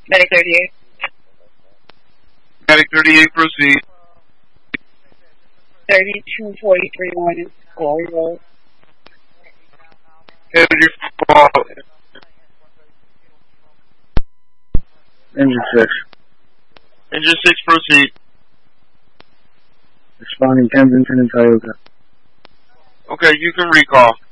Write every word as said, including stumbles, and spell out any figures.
Medic thirty-eight. Medic thirty-eight, proceed. thirty-two forty-three one is Gold Road. Energy fall. Engine six. Engine six, proceed. Responding Kensington and Tioga. Okay, you can recall.